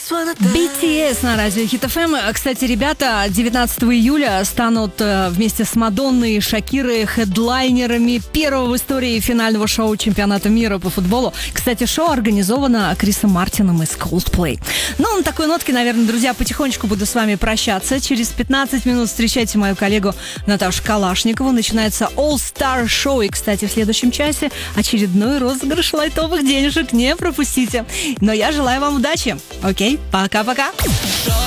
BTS на радио Hit FM. Кстати, ребята 19 июля станут вместе с Мадонной и Шакирой хедлайнерами первого в истории финального шоу чемпионата мира по футболу. Кстати, шоу организовано Крисом Мартином из Coldplay. Ну, на такой нотке, наверное, друзья, потихонечку буду с вами прощаться. Через 15 минут встречайте мою коллегу Наташу Калашникову. Начинается All Star Show. И, кстати, в следующем часе очередной розыгрыш лайтовых денежек. Не пропустите. Но я желаю вам удачи. Окей, пока-пока.